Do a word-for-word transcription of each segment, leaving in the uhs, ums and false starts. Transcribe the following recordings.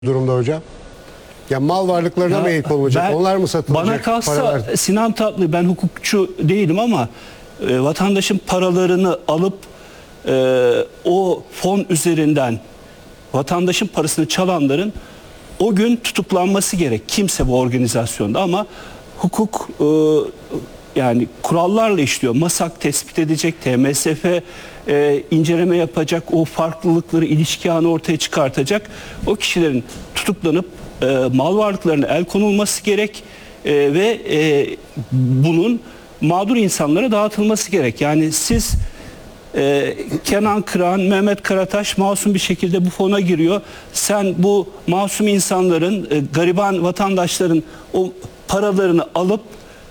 durumda hocam? Ya mal varlıklarına Ya mı el konulacak? ben- Onlar mı satılacak? Bana kalsa paralar? Sinan Tatlı, ben hukukçu değilim ama e, vatandaşın paralarını alıp e, o fon üzerinden vatandaşın parasını çalanların o gün tutuklanması gerek. Kimse bu organizasyonda, ama hukuk e, yani kurallarla işliyor. MASAK tespit edecek, T M S F e, inceleme yapacak, o farklılıkları, ilişki ağını ortaya çıkartacak. O kişilerin tutuklanıp e, mal varlıklarına el konulması gerek e, ve e, bunun mağdur insanlara dağıtılması gerek. Yani siz Ee, Kenan Kıran, Mehmet Karataş masum bir şekilde bu fona giriyor. Sen bu masum insanların, e, gariban vatandaşların o paralarını alıp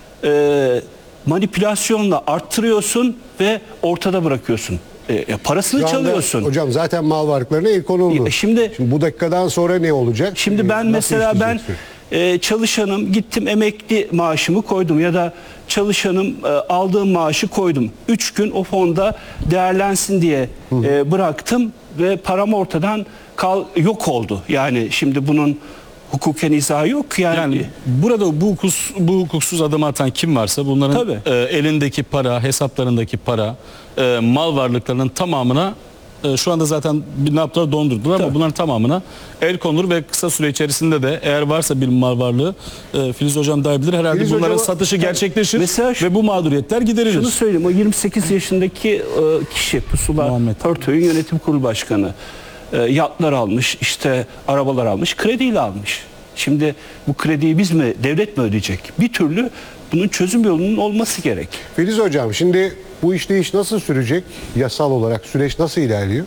e, manipülasyonla arttırıyorsun ve ortada bırakıyorsun. E, e, parasını Şu anda çalıyorsun. hocam zaten mal varlıklarına el konuldu. E, şimdi- Şimdi bu dakikadan sonra ne olacak? Şimdi ben Nasıl mesela ben işleyecek? e, çalışanım, gittim emekli maaşımı koydum ya da çalışanım e, aldığım maaşı koydum. Üç gün o fonda değerlensin diye e, bıraktım ve param ortadan kal, yok oldu. Yani şimdi bunun hukuken izahı yok. Yani, Yani burada bu, hukus, bu hukuksuz adım atan kim varsa bunların Tabii. e, elindeki para, hesaplarındaki para, e, mal varlıklarının tamamına e, şu anda zaten bir ne yaptılar, dondurdular, Tabii. ama bunların tamamına el konulur ve kısa süre içerisinde de eğer varsa bir mal varlığı, e, Filiz Hocam daha iyi bilir, herhalde Filiz bunların hocama- satışı gerçekleşir Mesela şu- ve bu mağduriyetler giderilir. şunu söyleyeyim, o yirmi sekiz yaşındaki e, kişi Pusula Muhammed. Porto'nun yönetim kurulu başkanı, e, yatlar almış, işte arabalar almış, krediyle almış. Şimdi bu krediyi biz mi, devlet mi ödeyecek? Bir türlü bunun çözüm yolunun olması gerek. Filiz hocam, şimdi bu işleyiş nasıl sürecek? Yasal olarak süreç nasıl ilerliyor?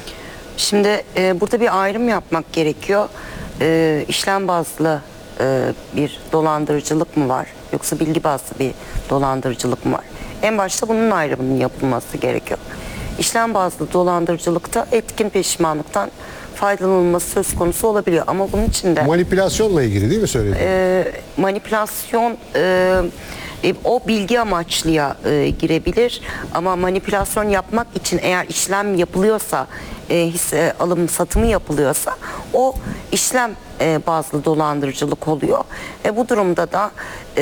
Şimdi e, burada bir ayrım yapmak gerekiyor. E, işlem bazlı e, bir dolandırıcılık mı var, yoksa bilgi bazlı bir dolandırıcılık mı var? En başta bunun ayrımının yapılması gerekiyor. İşlem bazlı dolandırıcılıkta etkin pişmanlıktan faydalanılması söz konusu olabiliyor, ama bunun için de Manipülasyonla ilgili değil mi söylediğin? e, manipülasyon e, e, o bilgi amaçlıya e, girebilir, ama manipülasyon yapmak için eğer işlem yapılıyorsa, e, hisse alım satımı yapılıyorsa, o işlem e, bazlı dolandırıcılık oluyor. E, bu durumda da e,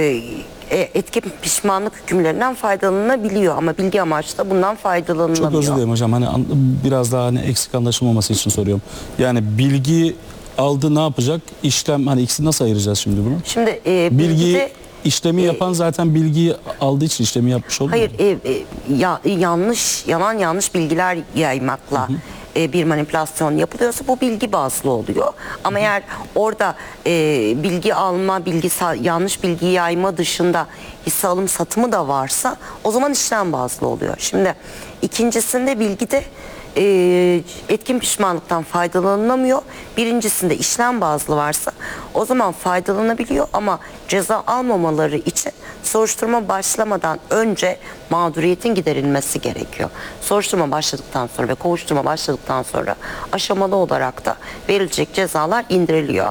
e, etkin pişmanlık hükümlerinden faydalanılabiliyor, ama bilgi amaçlı bundan faydalanılamıyor. Çok özür dilerim hocam, hani an- biraz daha hani eksik anlaşılmaması için soruyorum. Yani bilgi aldı, ne yapacak? İşlem, hani ikisini nasıl ayıracağız şimdi bunu? Şimdi e, Bilgiyi, bilgide işlemi yapan zaten bilgiyi aldığı için işlemi yapmış oldu. Hayır, e, e, ya, yanlış, yalan yanlış bilgiler yaymakla e, bir manipülasyon yapılıyorsa bu bilgi bazlı oluyor. Ama eğer orada e, bilgi alma, bilgi sa- yanlış bilgi yayma dışında hisse alım satımı da varsa, o zaman işlem bazlı oluyor. Şimdi ikincisinde bilgide e, etkin pişmanlıktan faydalanılamıyor. Birincisinde işlem bazlı varsa o zaman faydalanabiliyor, ama ceza almamaları için soruşturma başlamadan önce mağduriyetin giderilmesi gerekiyor. Soruşturma başladıktan sonra ve kovuşturma başladıktan sonra aşamalı olarak da verilecek cezalar indiriliyor.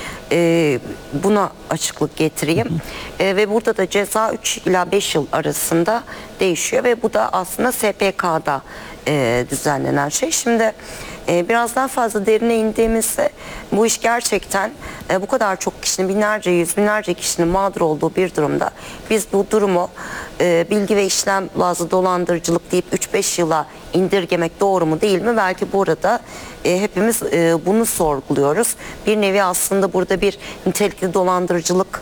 Ee, buna açıklık getireyim. Ee, ve burada da ceza üç ila beş yıl arasında değişiyor ve bu da aslında S P K'da e, düzenlenen şey. Şimdi e, biraz daha fazla derine indiğimizde bu iş gerçekten e, bu kadar çok kişinin, binlerce, yüz binlerce kişinin mağdur olduğu bir durumda biz bu durumu e, bilgi ve işlem bazlı dolandırıcılık deyip üç beş yıla indirgemek doğru mu değil mi? Belki burada e, hepimiz e, bunu sorguluyoruz. Bir nevi aslında burada bir nitelikli dolandırıcılık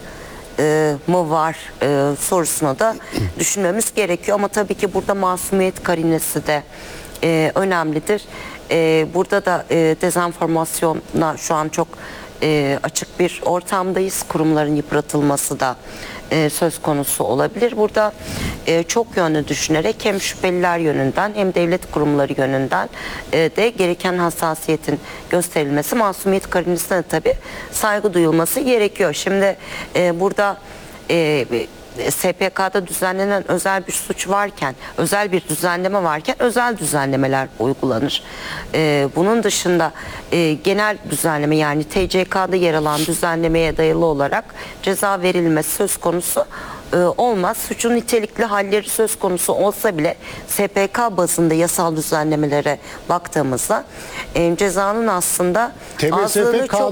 e, mı var e, sorusuna da düşünmemiz gerekiyor. Ama tabii ki burada masumiyet karinesi de e, önemlidir. E, burada da e, dezenformasyona şu an çok e, açık bir ortamdayız. Kurumların yıpratılması da e, söz konusu olabilir. Burada e, çok yönlü düşünerek hem şüpheliler yönünden hem devlet kurumları yönünden e, de gereken hassasiyetin gösterilmesi, masumiyet karinesine tabii saygı duyulması gerekiyor. Şimdi e, burada e, S P K'da düzenlenen özel bir suç varken, özel bir düzenleme varken özel düzenlemeler uygulanır. Ee, bunun dışında e, genel düzenleme, yani T C K'da yer alan düzenlemeye dayalı olarak ceza verilmesi söz konusu e, olmaz. Suçun nitelikli halleri söz konusu olsa bile S P K bazında yasal düzenlemelere baktığımızda e, cezanın aslında T M S F azlığını çok